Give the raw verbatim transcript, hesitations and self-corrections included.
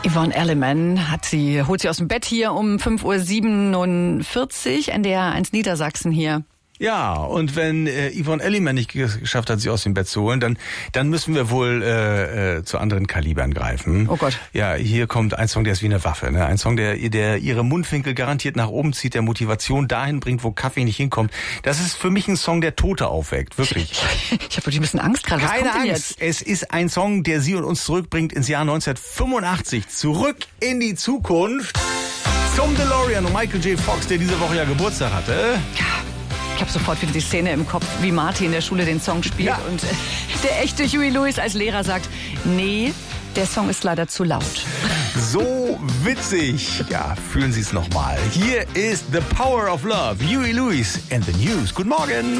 Yvonne Elliman hat sie, holt sie aus dem Bett hier um fünf Uhr siebenundvierzig, N D R eins Niedersachsen hier. Ja, und wenn äh, Yvonne Elliman nicht geschafft hat, sie aus dem Bett zu holen, dann dann müssen wir wohl äh, äh, zu anderen Kalibern greifen. Oh Gott. Ja, hier kommt ein Song, der ist wie eine Waffe. Ne? Ein Song, der, der ihre Mundwinkel garantiert nach oben zieht, der Motivation dahin bringt, wo Kaffee nicht hinkommt. Das ist für mich ein Song, der Tote aufweckt, wirklich. Ich habe wirklich ein bisschen Angst gerade. Was Keine kommt denn Angst, jetzt? es ist ein Song, der sie und uns zurückbringt ins Jahr neunzehnhundertfünfundachtzig. Zurück in die Zukunft zum DeLorean und Michael J. Fox, der diese Woche ja Geburtstag hatte. Ja. Ich habe sofort wieder die Szene im Kopf, wie Marty in der Schule den Song spielt Ja. und äh, der echte Huey Lewis als Lehrer sagt, nee, der Song ist leider zu laut. So witzig. Ja, fühlen Sie es nochmal. Hier ist The Power of Love. Huey Lewis and the News. Guten Morgen.